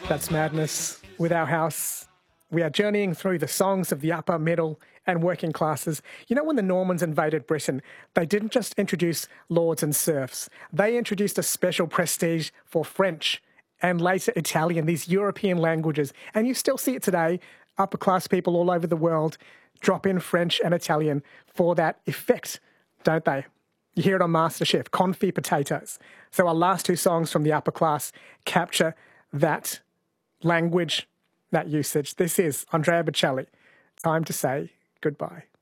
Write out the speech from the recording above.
That's Madness with Our House. We are journeying through the songs of the upper, middle, and working classes. You know, when the Normans invaded Britain, they didn't just introduce lords and serfs. They introduced a special prestige for French and later Italian, these European languages. And you still see it today. Upper class people all over the world drop in French and Italian for that effect, don't they? You hear it on MasterChef, confit potatoes. So our last two songs from the upper class capture that language, that usage. This is Andrea Bocelli. Time to say goodbye.